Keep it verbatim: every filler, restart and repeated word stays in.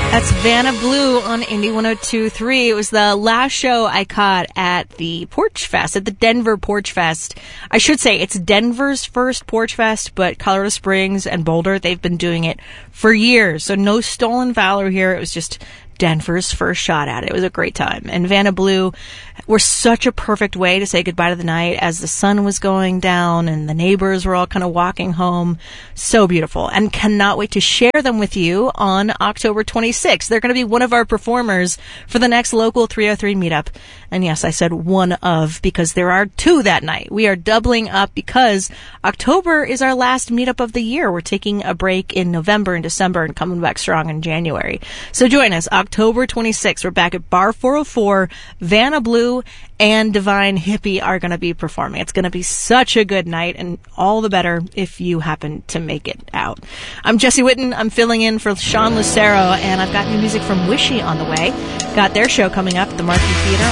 That's Vanna Blue on Indie one oh two point three. It was the last show I caught at the Porch Fest, at the Denver Porch Fest. I should say it's Denver's first Porch Fest, but Colorado Springs and Boulder, they've been doing it for years. So no stolen valor here. It was just Denver's first shot at it. It was a great time. And Vanna Blue were such a perfect way to say goodbye to the night as the sun was going down and the neighbors were all kind of walking home. So beautiful. And cannot wait to share them with you on October twenty-sixth. They're going to be one of our performers for the next local three oh three meetup. And yes, I said one of because there are two that night. We are doubling up because October is our last meetup of the year. We're taking a break in November and December and coming back strong in January. So join us October twenty-sixth. We're back at Bar four oh four. Vanna Blue and Divine Hippie are going to be performing. It's going to be such a good night, and all the better if you happen to make it out. I'm Jessie Whitten. I'm filling in for Sean Lucero, and I've got new music from Wishy on the way. Got their show coming up at the Marquee Theater